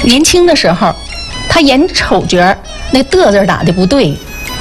年轻的时候，他演丑角儿，那的字打的不对。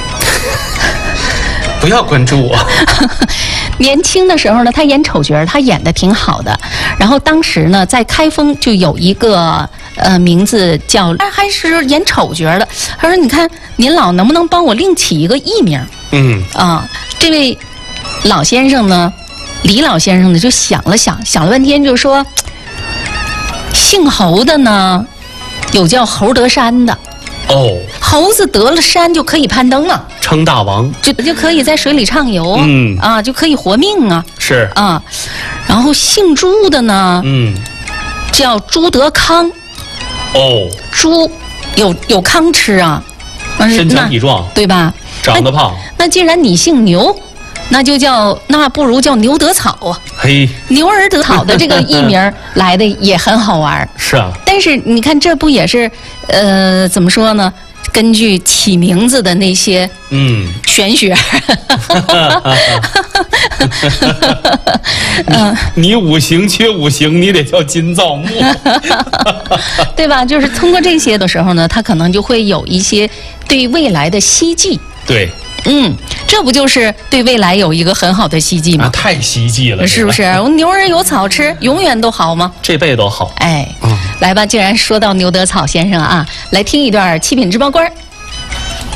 不要关注我。 年轻的时候呢，他演丑角儿，他演的挺好的。然后当时呢，在开封就有一个名字叫，还是演丑角的。他说：“你看，您老能不能帮我另起一个艺名？”这位老先生呢，李老先生呢，就想了半天，就说：“姓侯的呢，有叫侯德山的。哦，猴子得了山就可以攀登了， 称大王， 就可以在水里畅游，就可以活命啊。 是啊，然后姓朱的呢，叫朱德康。哦，猪有康吃啊， 身强体壮， 对吧？ 长得胖。那既然你姓牛，那不如叫牛得草啊。嘿，牛儿得草的这个艺名来的也很好玩。 是啊， 但是你看，这不也是怎么说呢？根据起名字的那些玄学。 你五行缺五行，你得叫金造木， 对吧？就是通过这些的时候呢，他可能就会有一些对未来的希冀。 对。 这不就是对未来有一个很好的希冀吗？ 太希冀了， 是不是？牛儿有草吃，永远都好吗？ 这辈子都好。 来吧，既然说到牛德草先生啊，来听一段《七品芝麻官》。